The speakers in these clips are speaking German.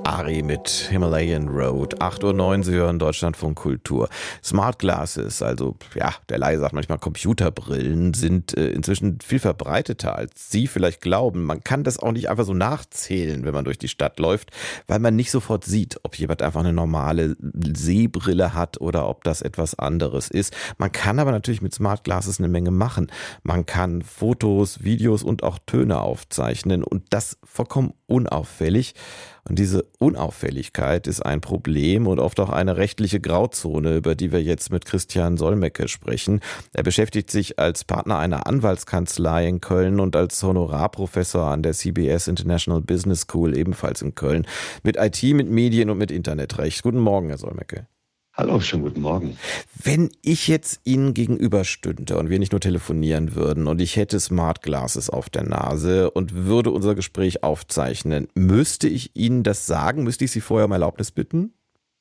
Ari mit Himalayan Road. 8:09 Uhr, Sie hören Deutschlandfunk Kultur. Smart Glasses, also ja, der Laie sagt manchmal Computerbrillen, sind inzwischen viel verbreiteter, als Sie vielleicht glauben. Man kann das auch nicht einfach so nachzählen, wenn man durch die Stadt läuft, weil man nicht sofort sieht, ob jemand einfach eine normale Sehbrille hat oder ob das etwas anderes ist. Man kann aber natürlich mit Smart Glasses eine Menge machen. Man kann Fotos, Videos und auch Töne aufzeichnen und das vollkommen unauffällig. Und diese Unauffälligkeit ist ein Problem und oft auch eine rechtliche Grauzone, über die wir jetzt mit Christian Solmecke sprechen. Er beschäftigt sich als Partner einer Anwaltskanzlei in Köln und als Honorarprofessor an der CBS International Business School, ebenfalls in Köln, mit IT, mit Medien und mit Internetrecht. Guten Morgen, Herr Solmecke. Hallo, schönen guten Morgen. Wenn ich jetzt Ihnen gegenüberstünde und wir nicht nur telefonieren würden und ich hätte Smart Glasses auf der Nase und würde unser Gespräch aufzeichnen, müsste ich Ihnen das sagen? Müsste ich Sie vorher um Erlaubnis bitten?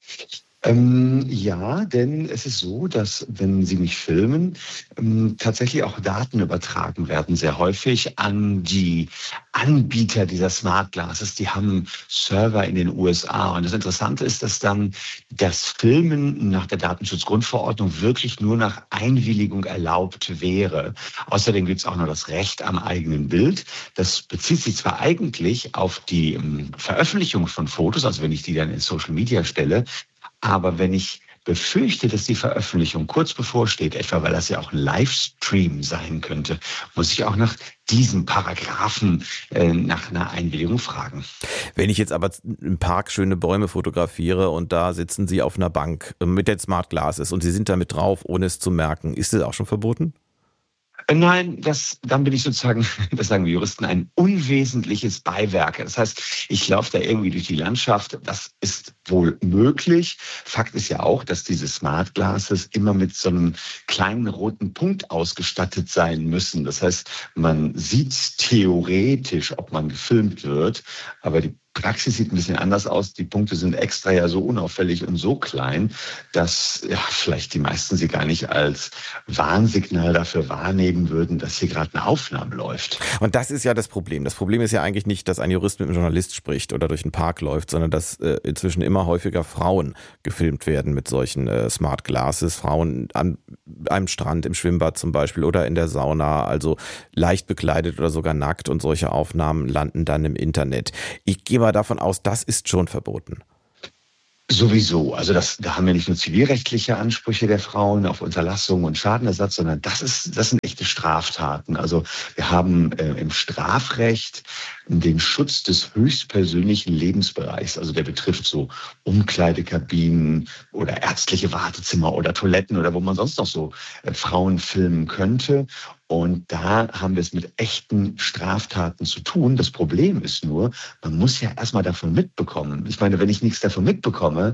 Ja, denn es ist so, dass wenn Sie mich filmen, tatsächlich auch Daten übertragen werden, sehr häufig an die Anbieter dieser Smart Glasses. Die haben Server in den USA. Und das Interessante ist, dass dann das Filmen nach der Datenschutzgrundverordnung wirklich nur nach Einwilligung erlaubt wäre. Außerdem gibt es auch noch das Recht am eigenen Bild. Das bezieht sich zwar eigentlich auf die Veröffentlichung von Fotos, also wenn ich die dann in Social Media stelle, aber wenn ich befürchte, dass die Veröffentlichung kurz bevorsteht, etwa weil das ja auch ein Livestream sein könnte, muss ich auch nach diesem Paragraphen nach einer Einwilligung fragen. Wenn ich jetzt aber im Park schöne Bäume fotografiere und da sitzen Sie auf einer Bank mit den Smart Glasses und Sie sind da mit drauf, ohne es zu merken, ist das auch schon verboten? Nein, dann bin ich sozusagen, das sagen wir Juristen, ein unwesentliches Beiwerk. Das heißt, ich laufe da irgendwie durch die Landschaft. Das ist wohl möglich. Fakt ist ja auch, dass diese Smart Glasses immer mit so einem kleinen roten Punkt ausgestattet sein müssen. Das heißt, man sieht theoretisch, ob man gefilmt wird, aber die Praxis sieht ein bisschen anders aus. Die Punkte sind extra ja so unauffällig und so klein, dass vielleicht die meisten sie gar nicht als Warnsignal dafür wahrnehmen würden, dass hier gerade eine Aufnahme läuft. Und das ist ja das Problem. Das Problem ist ja eigentlich nicht, dass ein Jurist mit einem Journalist spricht oder durch einen Park läuft, sondern dass inzwischen immer häufiger Frauen gefilmt werden mit solchen Smart Glasses. Frauen an einem Strand, im Schwimmbad zum Beispiel oder in der Sauna, also leicht bekleidet oder sogar nackt, und solche Aufnahmen landen dann im Internet. Ich gehe mal davon aus, das ist schon verboten. Sowieso. Also da haben wir nicht nur zivilrechtliche Ansprüche der Frauen auf Unterlassung und Schadenersatz, sondern das sind echte Straftaten. Also wir haben im Strafrecht den Schutz des höchstpersönlichen Lebensbereichs. Also der betrifft so Umkleidekabinen oder ärztliche Wartezimmer oder Toiletten oder wo man sonst noch so Frauen filmen könnte. Und da haben wir es mit echten Straftaten zu tun. Das Problem ist nur, man muss ja erstmal davon mitbekommen. Ich meine, wenn ich nichts davon mitbekomme,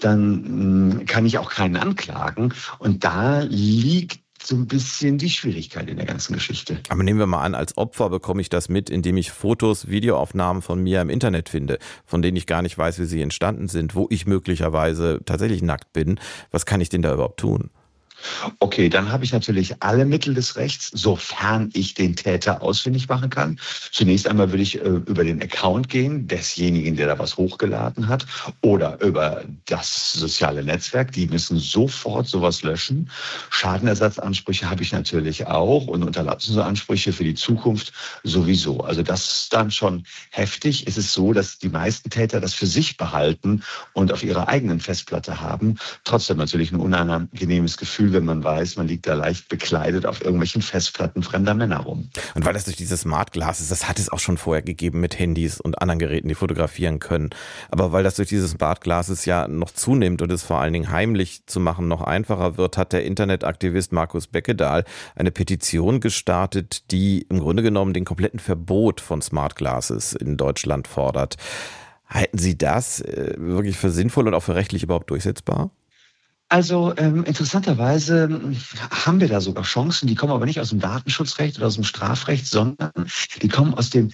dann kann ich auch keinen anklagen. Und da liegt so ein bisschen die Schwierigkeit in der ganzen Geschichte. Aber nehmen wir mal an, als Opfer bekomme ich das mit, indem ich Fotos, Videoaufnahmen von mir im Internet finde, von denen ich gar nicht weiß, wie sie entstanden sind, wo ich möglicherweise tatsächlich nackt bin. Was kann ich denn da überhaupt tun? Okay, dann habe ich natürlich alle Mittel des Rechts, sofern ich den Täter ausfindig machen kann. Zunächst einmal würde ich über den Account gehen, desjenigen, der da was hochgeladen hat, oder über das soziale Netzwerk. Die müssen sofort sowas löschen. Schadenersatzansprüche habe ich natürlich auch und Unterlassungsansprüche für die Zukunft sowieso. Also das ist dann schon heftig. Es ist so, dass die meisten Täter das für sich behalten und auf ihrer eigenen Festplatte haben. Trotzdem natürlich ein unangenehmes Gefühl, wenn man weiß, man liegt da leicht bekleidet auf irgendwelchen Festplatten fremder Männer rum. Und weil das durch diese Smart Glasses, das hat es auch schon vorher gegeben mit Handys und anderen Geräten, die fotografieren können. Aber weil das durch diese Smart Glasses ja noch zunimmt und es vor allen Dingen heimlich zu machen noch einfacher wird, hat der Internetaktivist Markus Beckedahl eine Petition gestartet, die im Grunde genommen den kompletten Verbot von Smart Glasses in Deutschland fordert. Halten Sie das wirklich für sinnvoll und auch für rechtlich überhaupt durchsetzbar? Also interessanterweise haben wir da sogar Chancen, die kommen aber nicht aus dem Datenschutzrecht oder aus dem Strafrecht, sondern die kommen aus dem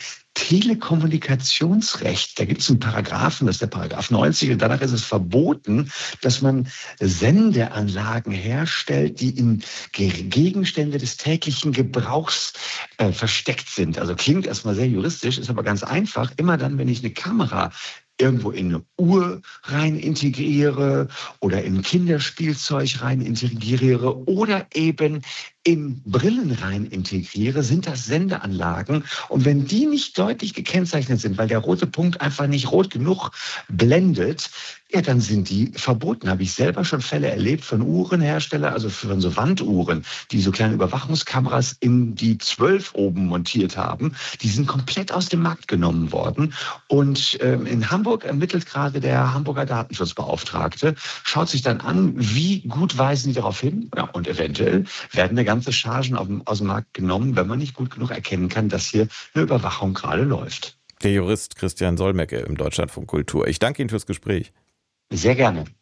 Telekommunikationsrecht. Da gibt es einen Paragraphen, das ist der Paragraph 90, und danach ist es verboten, dass man Sendeanlagen herstellt, die in Gegenstände des täglichen Gebrauchs versteckt sind. Also klingt erstmal sehr juristisch, ist aber ganz einfach. Immer dann, wenn ich eine Kamera irgendwo in eine Uhr rein integriere oder in Kinderspielzeug rein integriere oder eben in Brillen rein integriere, sind das Sendeanlagen. Und wenn die nicht deutlich gekennzeichnet sind, weil der rote Punkt einfach nicht rot genug blendet, ja, dann sind die verboten. Habe ich selber schon Fälle erlebt von Uhrenherstellern, also von so Wanduhren, die so kleine Überwachungskameras in die 12 oben montiert haben. Die sind komplett aus dem Markt genommen worden. Und in Hamburg ermittelt gerade der Hamburger Datenschutzbeauftragte, schaut sich dann an, wie gut weisen die darauf hin. Ja, und eventuell werden eine ganze Chargen aus dem Markt genommen, wenn man nicht gut genug erkennen kann, dass hier eine Überwachung gerade läuft. Der Jurist Christian Solmecke im Deutschlandfunk Kultur. Ich danke Ihnen fürs Gespräch. Sehr gerne.